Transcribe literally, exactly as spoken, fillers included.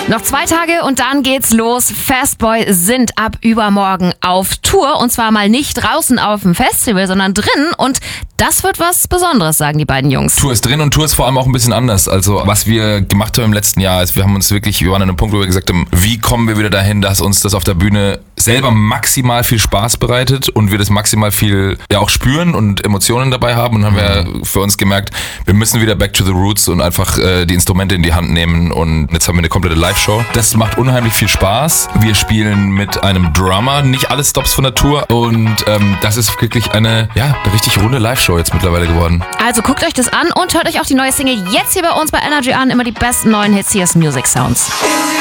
Noch zwei Tage und dann geht's los. Fastboy sind ab übermorgen auf Tour. Und zwar mal nicht draußen auf dem Festival, sondern drin. Und das wird was Besonderes, sagen die beiden Jungs. Tour ist drin und Tour ist vor allem auch ein bisschen anders. Also was wir gemacht haben im letzten Jahr ist, wir haben uns wirklich, wir waren an einem Punkt, wo wir gesagt haben, wie kommen wir wieder dahin, dass uns das auf der Bühne selber maximal viel Spaß bereitet und wir das maximal viel ja auch spüren und Emotionen dabei haben. Und haben wir für uns gemerkt, wir müssen wieder back to the roots und einfach äh, die Instrumente in die Hand nehmen. Und jetzt haben wir eine komplette Live-Show. Das macht unheimlich viel Spaß. Wir spielen mit einem Drummer, nicht alle Stops von der Tour. Und ähm, das ist wirklich eine, ja, eine richtig runde Live-Show jetzt mittlerweile geworden. Also guckt euch das an und hört euch auch die neue Single jetzt hier bei uns bei Energy an. Immer die besten neuen Hits. Hier ist Music Sounds.